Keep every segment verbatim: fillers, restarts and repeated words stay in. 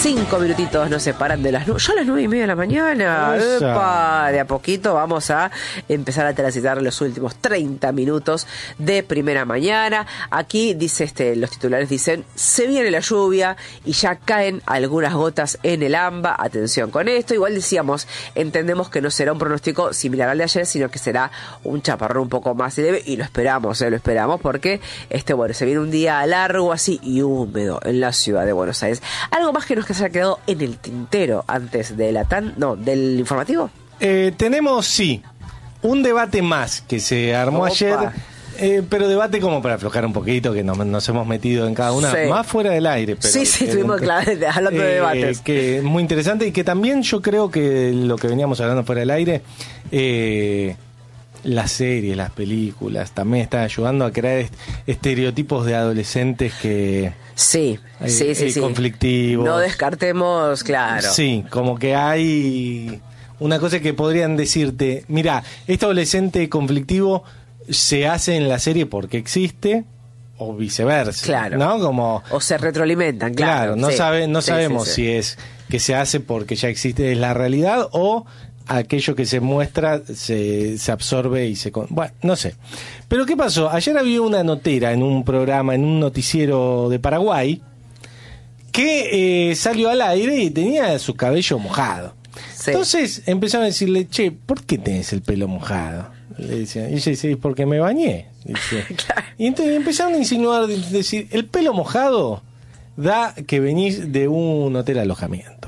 Cinco minutitos nos separan de las nueve. Ya a las nueve y media de la mañana. ¡Epa! De a poquito vamos a empezar a transitar los últimos treinta minutos de primera mañana. Aquí dice este, los titulares dicen, se viene la lluvia y ya caen algunas gotas en el AMBA. Atención con esto. Igual decíamos, entendemos que no será un pronóstico similar al de ayer, sino que será un chaparrón un poco más leve y lo esperamos, eh, lo esperamos porque este bueno se viene un día largo así y húmedo en la ciudad de Buenos Aires. Algo más que nos que se ha quedado en el tintero antes de la tan no del informativo. Eh, tenemos sí un debate más que se armó Opa. ayer. Eh, pero debate como para aflojar un poquito, que nos, nos hemos metido en cada una, sí. más fuera del aire. Pero sí, sí, estuvimos claro, hablando eh, de debates. Que es muy interesante y que también yo creo que lo que veníamos hablando fuera del aire, eh, las series, las películas, también están ayudando a crear est- estereotipos de adolescentes que... Sí, eh, sí, sí, eh, sí. conflictivos. No descartemos, claro. Sí, como que hay una cosa que podrían decirte, mira, este adolescente conflictivo se hace en la serie porque existe o viceversa, claro. ¿no? Como o se retroalimentan, claro. Claro, no sí. sabe, no sí, sabemos sí, sí. si es que se hace porque ya existe es la realidad o aquello que se muestra se, se absorbe y se... Bueno, no sé. Pero ¿qué pasó? Ayer había una notera en un programa, en un noticiero de Paraguay, que eh, salió al aire y tenía su cabello mojado. Sí. Entonces empezaron a decirle, che, ¿por qué tenés el pelo mojado? Le decían, y ella dice, porque me bañé. Dice. Claro. Y entonces empezaron a insinuar, decir, el pelo mojado da que venís de un hotel alojamiento.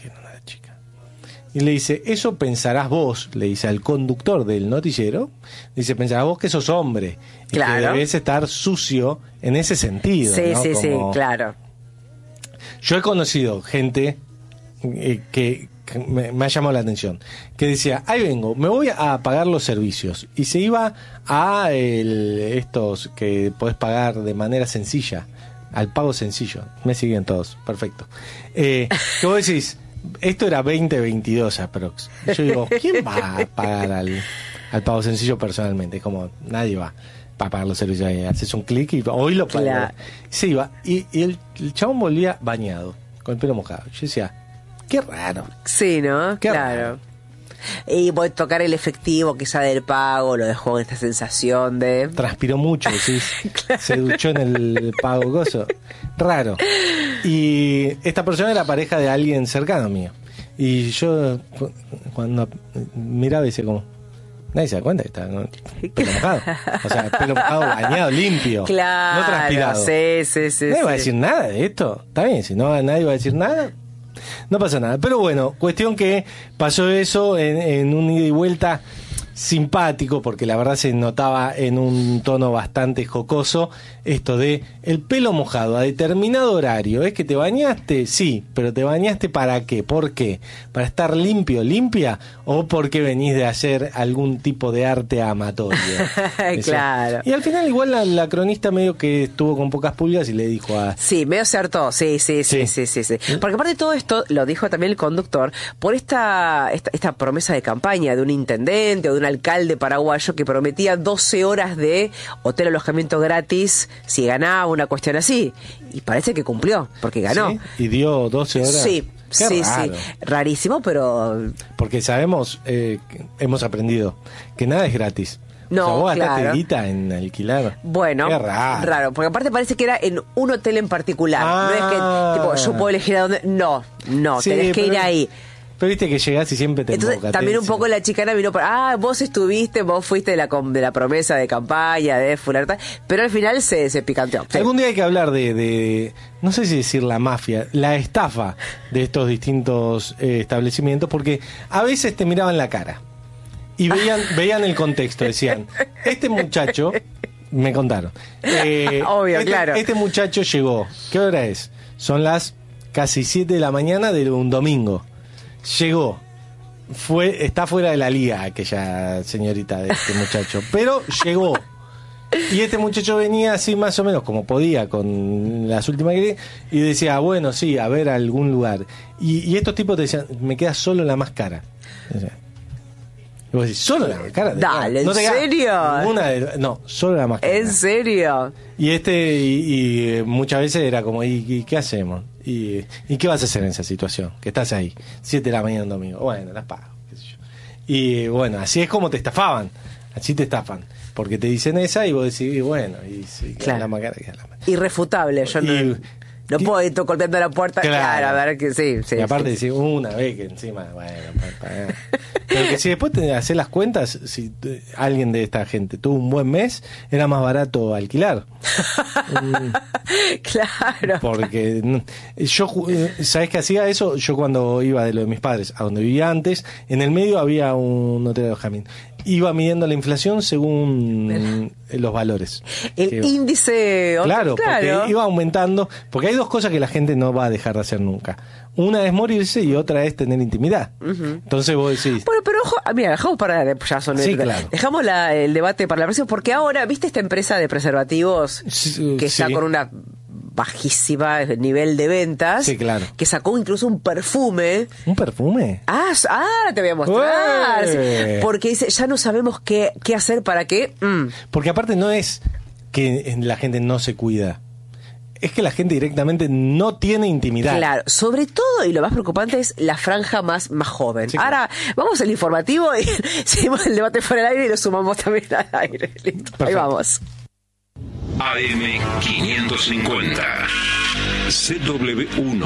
Y le dice, eso pensarás vos, le dice al conductor del noticiero, dice, pensarás vos que sos hombre y claro. que debes estar sucio en ese sentido. Sí, ¿no? sí, Como... sí, claro. Yo he conocido gente eh, que, que me, me ha llamado la atención, que decía, ahí vengo, me voy a pagar los servicios. Y se iba a el, estos que podés pagar de manera sencilla, al pago sencillo. Me siguen todos, perfecto. Eh, que vos decís, esto era veinte veintidós aprox. Yo digo, ¿quién va a pagar al, al pago sencillo personalmente? Es como, nadie va a pagar los servicios ahí. Haces un clic y hoy lo pagas. Claro. Se iba. Y, y el, el chabón volvía bañado, con el pelo mojado. Yo decía, qué raro. Sí, ¿no? Qué claro. raro. Y voy a tocar el efectivo quizá del pago, lo dejó en esta sensación de... Transpiró mucho, ¿sí? Claro. Se duchó en el pago gozo. Raro. Y esta persona era pareja de alguien cercano mío. Y yo cuando miraba decía como, nadie se da cuenta que está ¿no? pelo mojado. O sea, pelo mojado, bañado, limpio. Claro, no transpirado. Sí, sí, sí. Nadie sí. va a decir nada de esto. Está bien, si no nadie va a decir nada, no pasa nada. Pero bueno, cuestión que pasó eso en, en un ida y vuelta simpático, porque la verdad se notaba en un tono bastante jocoso esto de el pelo mojado a determinado horario. ¿Es que te bañaste? Sí, pero ¿te bañaste para qué? ¿Por qué? ¿Para estar limpio, limpia? ¿O porque venís de hacer algún tipo de arte amatorio? Claro. Y al final igual la, la cronista medio que estuvo con pocas pulgas y le dijo a... Sí, medio acertó, sí, sí, sí, sí, sí, sí, sí. Porque aparte de todo esto, lo dijo también el conductor, por esta, esta, esta promesa de campaña de un intendente o de un alcalde paraguayo que prometía doce horas de hotel alojamiento gratis si ganaba, una cuestión así. Y parece que cumplió, porque ganó. ¿Sí? ¿Y dio doce horas? Sí. Qué sí, raro. sí, rarísimo, pero... Porque sabemos, eh, hemos aprendido que nada es gratis. No, o sea, vos claro. gastaste guita en alquilar. Bueno, qué raro. raro, porque aparte parece que era en un hotel en particular. Ah. No es que, tipo, yo puedo elegir a dónde... No, no, Sí, tenés que pero... ir ahí. Pero viste que llegás y siempre te Entonces, emboca, también te un poco la chicana vino por, ah, vos estuviste, vos fuiste de la, de la promesa de campaña, de fulano, pero al final se, se picanteó. Sí. Algún día hay que hablar de, de, no sé si decir la mafia, la estafa de estos distintos eh, establecimientos, porque a veces te miraban la cara y veían, veían el contexto, decían, este muchacho, me contaron, eh, obvio, este, claro. Este muchacho llegó, ¿qué hora es? Son las casi siete de la mañana de un domingo. Llegó, fue, está fuera de la liga aquella señorita de este muchacho, pero llegó. Y este muchacho venía así más o menos como podía con las últimas que y decía, bueno, sí, a ver algún lugar. Y, y estos tipos te decían, me queda solo la más cara. Y vos decís, ¿solo la más cara? Dale, no ¿en te serio? Una de, no, solo la más cara. ¿En serio? Y este, y, y muchas veces era como, ¿y, y qué hacemos? ¿Y, ¿Y qué vas a hacer en esa situación? Que estás ahí, siete de la mañana un domingo. Bueno, las pago, qué sé yo. Y bueno, así es como te estafaban. Así te estafan. Porque te dicen esa y vos decís, y bueno, y sí, claro. la macara, que la macara. Irrefutable, yo no, Y, no puedo ir to- golpeando la puerta. Claro. Claro, a ver que sí. sí y aparte sí. decís una vez que encima, bueno, pa, pa, pero que si después te haces las cuentas, si te, alguien de esta gente tuvo un buen mes, era más barato alquilar. um, Claro. Porque yo, ¿sabés qué hacía eso? Yo cuando iba de lo de mis padres a donde vivía antes, en el medio había un hotel de alojamiento. Iba midiendo la inflación según los valores. El que, índice. claro, claro, porque iba aumentando. Porque hay dos cosas que la gente no va a dejar de hacer nunca. Una es morirse y otra es tener intimidad. Uh-huh. Entonces vos decís... Bueno, pero ojo, mira, dejamos para... Ya son sí, claro. Dejamos la, el debate para la próxima, porque ahora, ¿viste esta empresa de preservativos sí, que está sí. con una bajísima nivel de ventas? Sí, claro. Que sacó incluso un perfume. ¿Un perfume? Ah, ah te voy a mostrar. Sí, porque dice, ya no sabemos qué, qué hacer para qué. Mm. Porque aparte no es que la gente no se cuida. Es que la gente directamente no tiene intimidad. Claro, sobre todo, y lo más preocupante es la franja más, más joven. Sí, ahora, claro. Vamos al informativo y seguimos el debate fuera del aire y lo sumamos también al aire. Listo. Perfecto. Ahí vamos. A M quinientos cincuenta C W uno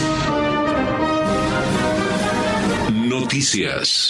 Noticias.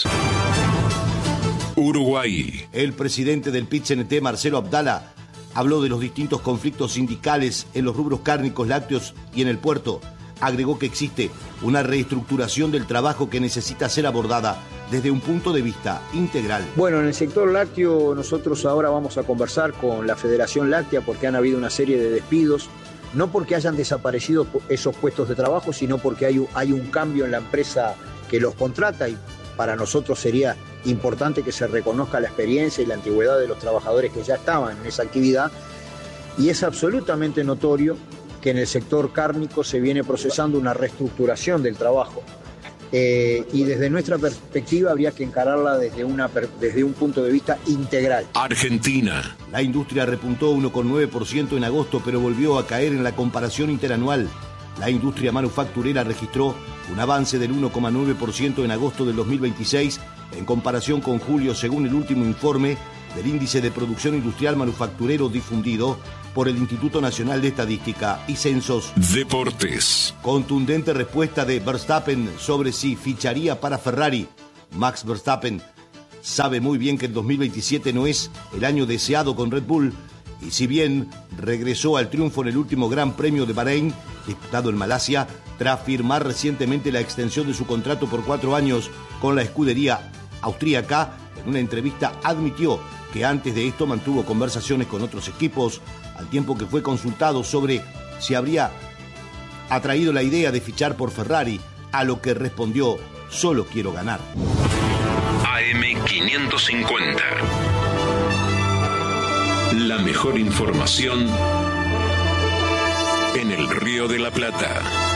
Uruguay. El presidente del P I T C N T, Marcelo Abdala, habló de los distintos conflictos sindicales en los rubros cárnicos, lácteos y en el puerto. Agregó que existe una reestructuración del trabajo que necesita ser abordada desde un punto de vista integral. Bueno, en el sector lácteo nosotros ahora vamos a conversar con la Federación Láctea porque han habido una serie de despidos, no porque hayan desaparecido esos puestos de trabajo, sino porque hay, hay un cambio en la empresa que los contrata y para nosotros sería importante que se reconozca la experiencia y la antigüedad de los trabajadores que ya estaban en esa actividad, y es absolutamente notorio que en el sector cárnico se viene procesando una reestructuración del trabajo. Eh, y desde nuestra perspectiva habría que encararla desde, una, desde un punto de vista integral. Argentina. La industria repuntó uno coma nueve por ciento en agosto, pero volvió a caer en la comparación interanual. La industria manufacturera registró un avance del uno coma nueve por ciento en agosto del dos mil veintiséis en comparación con julio, según el último informe del Índice de Producción Industrial Manufacturero difundido por el Instituto Nacional de Estadística y Censos. Deportes. Contundente respuesta de Verstappen sobre si ficharía para Ferrari. Max Verstappen sabe muy bien que el dos mil veintisiete no es el año deseado con Red Bull, y si bien regresó al triunfo en el último Gran Premio de Bahrein, disputado en Malasia, tras firmar recientemente la extensión de su contrato por cuatro años con la escudería austríaca, en una entrevista admitió que antes de esto mantuvo conversaciones con otros equipos, al tiempo que fue consultado sobre si habría atraído la idea de fichar por Ferrari, a lo que respondió: solo quiero ganar. A M quinientos cincuenta. La mejor información en el Río de la Plata.